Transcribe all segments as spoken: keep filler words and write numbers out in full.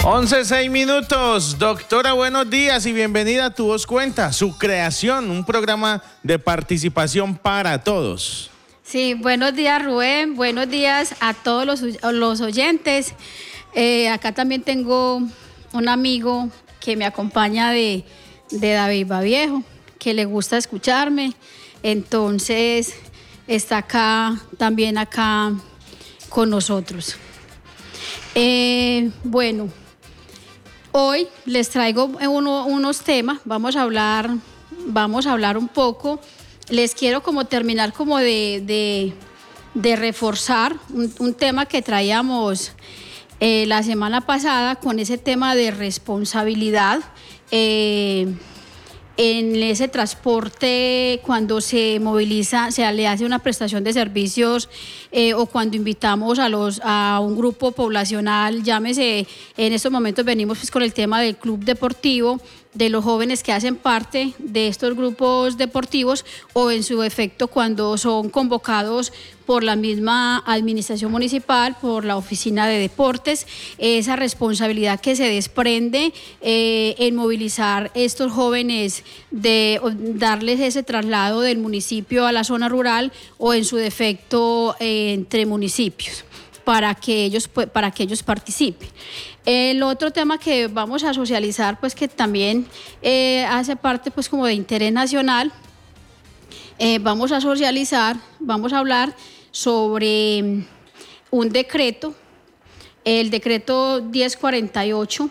once, seis minutos. Doctora, buenos días y bienvenida a Tu Voz Cuenta, su creación, un programa de participación para todos. Sí, buenos días, Rubén, buenos días a todos los, los oyentes. Eh, acá también tengo un amigo que me acompaña de, de David Baviejo, que le gusta escucharme, entonces está acá, también acá con nosotros. Eh, bueno, hoy les traigo uno, unos temas, vamos a hablar, vamos a hablar un poco. Les quiero como terminar como de, de, de reforzar un, un tema que traíamos eh, la semana pasada con ese tema de responsabilidad eh, en ese transporte cuando se moviliza, se le hace una prestación de servicios eh, o cuando invitamos a, los, a un grupo poblacional, llámese, en estos momentos venimos pues con el tema del club deportivo, de los jóvenes que hacen parte de estos grupos deportivos o en su efecto cuando son convocados por la misma administración municipal, por la oficina de deportes, esa responsabilidad que se desprende eh, en movilizar estos jóvenes, de darles ese traslado del municipio a la zona rural o en su defecto eh, entre municipios, para que ellos, para que ellos participen. El otro tema que vamos a socializar, pues que también eh, hace parte pues como de interés nacional, eh, vamos a socializar, vamos a hablar sobre un decreto, el decreto diez cuarenta y ocho.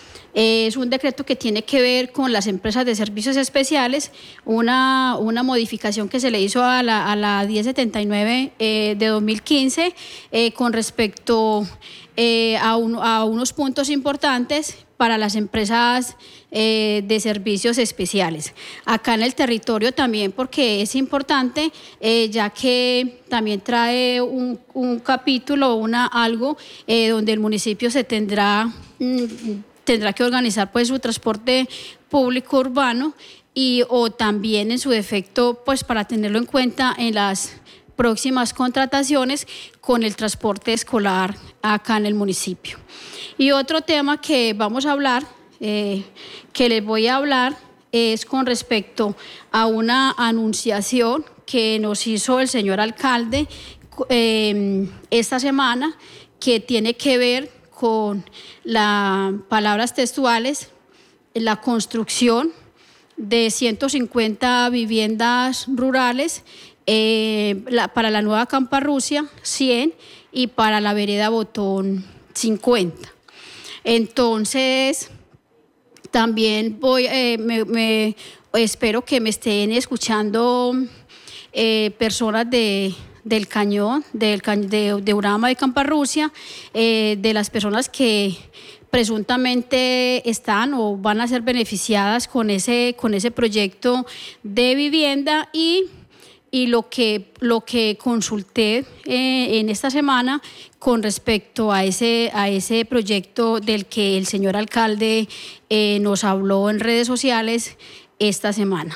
Es un decreto que tiene que ver con las empresas de servicios especiales, una, una modificación que se le hizo a la, a la diez setenta y nueve eh, de dos mil quince eh, con respecto eh, a, un, a unos puntos importantes para las empresas eh, de servicios especiales. Acá en el territorio también, porque es importante, eh, ya que también trae un, un capítulo, una, algo eh, donde el municipio se tendrá... Mm, tendrá que organizar pues su transporte público urbano y o también en su defecto pues para tenerlo en cuenta en las próximas contrataciones con el transporte escolar acá en el municipio. Y otro tema que vamos a hablar, eh, que les voy a hablar, es con respecto a una anunciación que nos hizo el señor alcalde eh, esta semana, que tiene que ver con las palabras textuales, la construcción de ciento cincuenta viviendas rurales eh, la, para la nueva Camparrusia, cien, y para la vereda Botón, cincuenta. Entonces, también voy, eh, me, me, espero que me estén escuchando eh, personas de... del cañón, del, de, de Urama de Camparrusia, eh, de las personas que presuntamente están o van a ser beneficiadas con ese, con ese proyecto de vivienda y, y lo, que, lo que consulté eh, en esta semana con respecto a ese, a ese proyecto del que el señor alcalde eh, nos habló en redes sociales esta semana.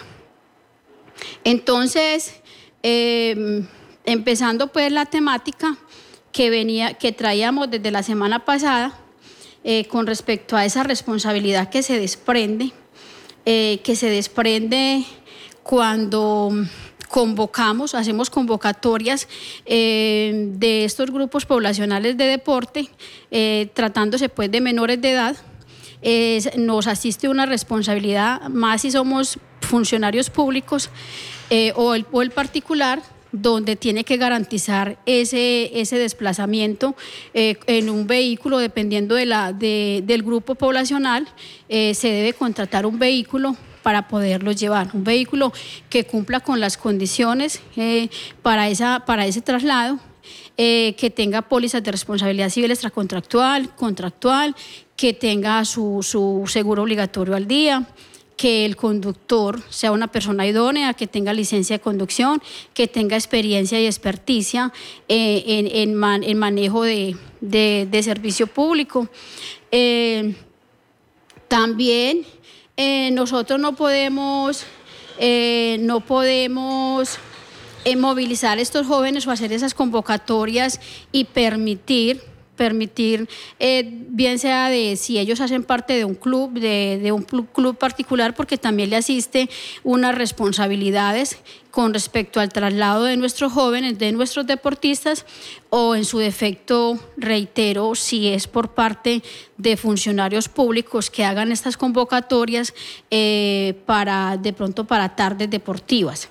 Entonces, eh, empezando pues la temática que venía, que traíamos desde la semana pasada eh, con respecto a esa responsabilidad que se desprende, eh, que se desprende cuando convocamos, hacemos convocatorias eh, de estos grupos poblacionales de deporte, eh, tratándose pues de menores de edad. Eh, nos asiste una responsabilidad, más si somos funcionarios públicos eh, o, el, o el particular, donde tiene que garantizar ese, ese desplazamiento eh, en un vehículo, dependiendo de la, de, del grupo poblacional, eh, se debe contratar un vehículo para poderlos llevar, un vehículo que cumpla con las condiciones eh, para, esa, para ese traslado, eh, que tenga pólizas de responsabilidad civil extracontractual, contractual, que tenga su, su seguro obligatorio al día, que el conductor sea una persona idónea, que tenga licencia de conducción, que tenga experiencia y experticia eh, en, en, man, en manejo de, de, de servicio público. Eh, también eh, nosotros no podemos, eh, no podemos eh, movilizar a estos jóvenes o hacer esas convocatorias y permitir permitir, eh, bien sea de si ellos hacen parte de un club, de, de un club particular, porque también le asiste unas responsabilidades con respecto al traslado de nuestros jóvenes, de nuestros deportistas, o en su defecto, reitero, si es por parte de funcionarios públicos que hagan estas convocatorias eh, para, de pronto para tardes deportivas.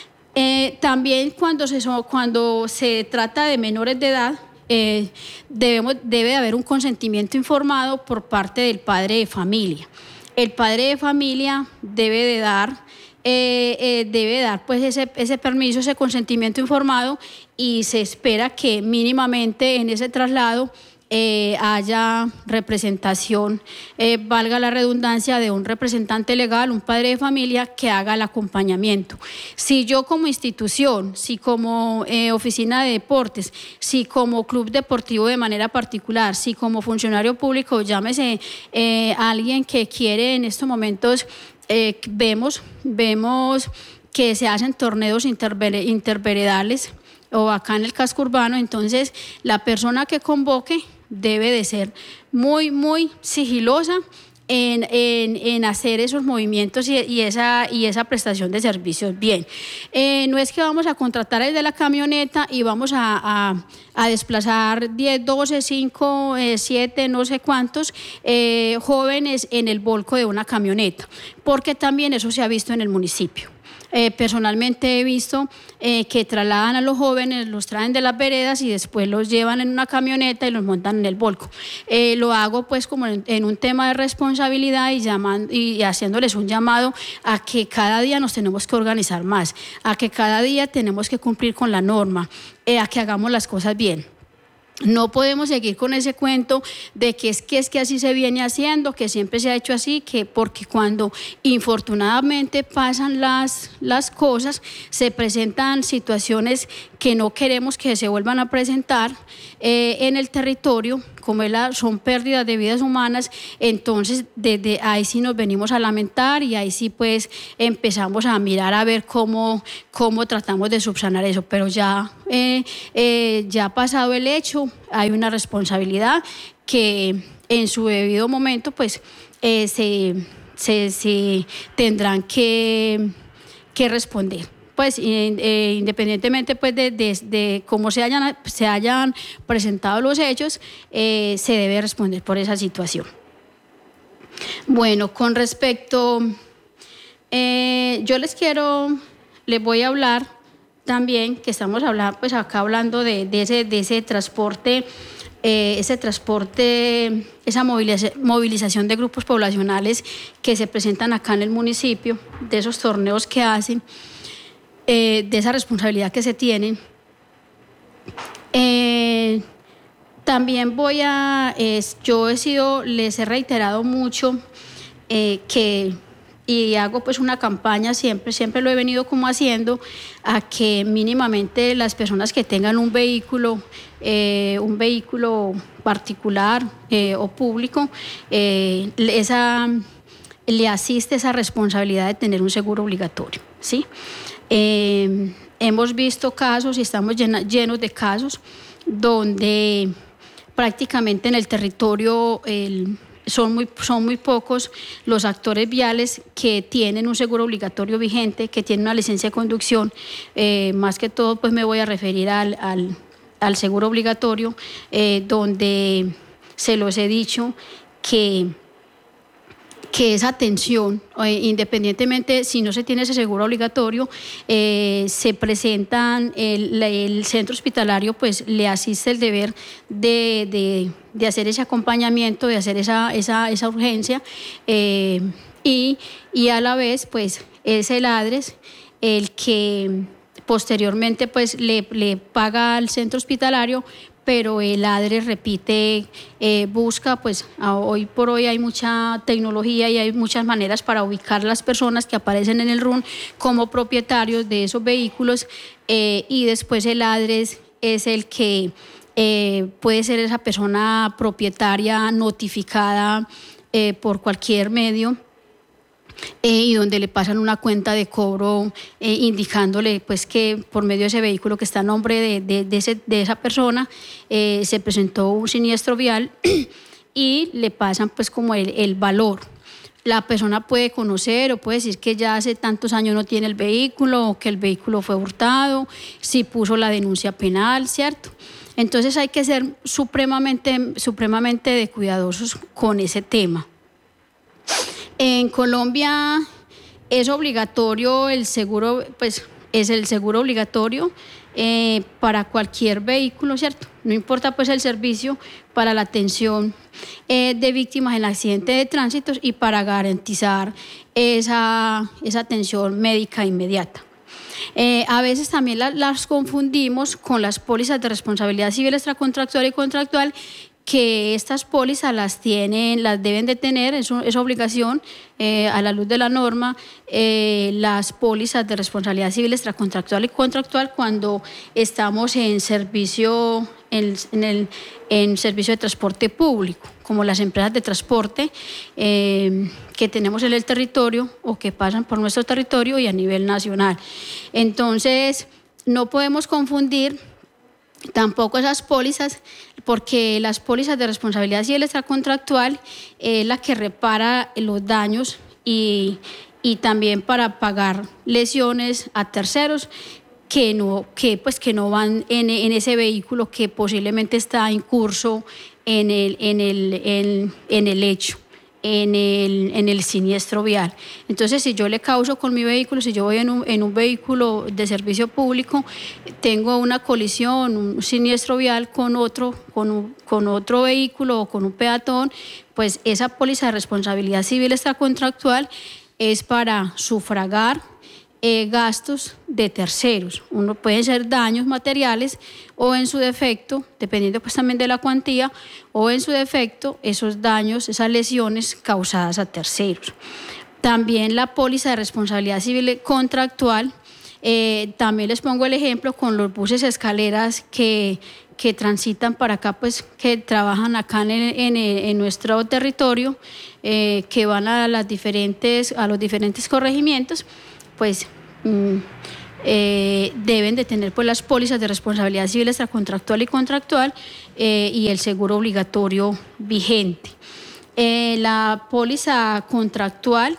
Eh, también cuando se, cuando se trata de menores de edad, eh, debemos, debe haber un consentimiento informado por parte del padre de familia. El padre de familia debe de dar Eh, eh, debe dar pues ese, ese permiso, ese consentimiento informado, y se espera que mínimamente en ese traslado eh, haya representación, eh, valga la redundancia, de un representante legal, un padre de familia que haga el acompañamiento. Si yo como institución, si como eh, oficina de deportes, si como club deportivo de manera particular, si como funcionario público, llámese eh, alguien que quiere en estos momentos, Eh, vemos, vemos que se hacen torneos interveredales o acá en el casco urbano, entonces la persona que convoque debe de ser muy, muy sigilosa en, en, en hacer esos movimientos y, y, esa, y esa prestación de servicios bien. Eh, no es que vamos a contratar el de la camioneta y vamos a, a, a desplazar diez, doce, cinco, siete, no sé cuántos eh, jóvenes en el volco de una camioneta, porque también eso se ha visto en el municipio. Eh, personalmente he visto eh, que trasladan a los jóvenes, los traen de las veredas y después los llevan en una camioneta y los montan en el volco. Eh, lo hago pues como en, en un tema de responsabilidad y, llamando, y haciéndoles un llamado a que cada día nos tenemos que organizar más, a que cada día tenemos que cumplir con la norma, eh, a que hagamos las cosas bien. No podemos seguir con ese cuento de que es, que es que así se viene haciendo, que siempre se ha hecho así, que porque cuando infortunadamente pasan las, las cosas, se presentan situaciones que no queremos que se vuelvan a presentar eh, en el territorio, como la, son pérdidas de vidas humanas, entonces desde ahí sí nos venimos a lamentar y ahí sí pues empezamos a mirar a ver cómo, cómo tratamos de subsanar eso, pero ya, eh, eh, ya pasado el hecho, hay una responsabilidad que en su debido momento pues eh, se, se, se tendrán que, que responder. Pues eh, independientemente pues de, de, de cómo se hayan, se hayan presentado los hechos, eh, se debe responder por esa situación. Bueno, con respecto, eh, yo les quiero, les voy a hablar también, que estamos hablando, pues acá hablando de, de, ese, de ese transporte, eh, ese transporte, esa moviliza, movilización de grupos poblacionales que se presentan acá en el municipio, de esos torneos que hacen, Eh, de esa responsabilidad que se tienen. Eh, también voy a, eh, yo he sido, les he reiterado mucho eh, que, y hago pues una campaña, siempre, siempre lo he venido como haciendo, a que mínimamente las personas que tengan un vehículo, eh, un vehículo particular eh, o público, eh, esa, le asiste esa responsabilidad de tener un seguro obligatorio, ¿sí? Eh, hemos visto casos y estamos llena, llenos de casos donde prácticamente en el territorio el, son, muy, son muy pocos los actores viales que tienen un seguro obligatorio vigente, que tienen una licencia de conducción. Eh, más que todo pues me voy a referir al, al, al seguro obligatorio, eh, donde se los he dicho que que esa atención, eh, independientemente si no se tiene ese seguro obligatorio, eh, se presentan, el, el centro hospitalario pues le asiste el deber de, de, de hacer ese acompañamiento, de hacer esa, esa, esa urgencia, eh, y, y a la vez pues es el ADRES el que posteriormente pues le, le paga al centro hospitalario, pero el ADRES repite, eh, busca, pues a, hoy por hoy hay mucha tecnología y hay muchas maneras para ubicar las personas que aparecen en el R U N como propietarios de esos vehículos, eh, y después el ADRES es el que eh, puede ser esa persona propietaria notificada eh, por cualquier medio Eh, y donde le pasan una cuenta de cobro eh, indicándole pues que por medio de ese vehículo que está a nombre de, de, de, ese, de esa persona eh, se presentó un siniestro vial y le pasan pues como el, el valor. La persona puede conocer o puede decir que ya hace tantos años no tiene el vehículo o que el vehículo fue hurtado, si puso la denuncia penal, ¿cierto? Entonces hay que ser supremamente, supremamente de cuidadosos con ese tema. En Colombia es obligatorio el seguro, pues es el seguro obligatorio eh, para cualquier vehículo, ¿cierto? No importa pues el servicio para la atención eh, de víctimas en accidentes de tránsito y para garantizar esa, esa atención médica inmediata. Eh, a veces también la, las confundimos con las pólizas de responsabilidad civil extracontractual y contractual, que estas pólizas las tienen, las deben de tener, es, es obligación eh, a la luz de la norma, eh, las pólizas de responsabilidad civil extracontractual y contractual cuando estamos en servicio, en, en, el, en servicio de transporte público, como las empresas de transporte eh, que tenemos en el territorio o que pasan por nuestro territorio y a nivel nacional. Entonces, no podemos confundir tampoco esas pólizas, porque las pólizas de responsabilidad civil extracontractual es la que repara los daños y, y también para pagar lesiones a terceros que no, que, pues, que no van en, en ese vehículo que posiblemente está en curso en el, en el, en, en el hecho. En el, en el siniestro vial. Entonces, si yo le causo con mi vehículo, si yo voy en un, en un vehículo de servicio público, tengo una colisión, un siniestro vial con otro, con, un, con otro vehículo o con un peatón, pues esa póliza de responsabilidad civil extracontractual es para sufragar Eh, gastos de terceros. Uno pueden ser daños materiales o en su defecto, dependiendo pues también de la cuantía, o en su defecto esos daños, esas lesiones causadas a terceros. También la póliza de responsabilidad civil contractual, eh, también les pongo el ejemplo con los buses escaleras que, que transitan para acá, pues que trabajan acá en, en, en nuestro territorio, eh, que van a, las diferentes, a los diferentes corregimientos, pues mm, eh, deben de tener pues las pólizas de responsabilidad civil extracontractual y contractual eh, y el seguro obligatorio vigente. Eh, la póliza contractual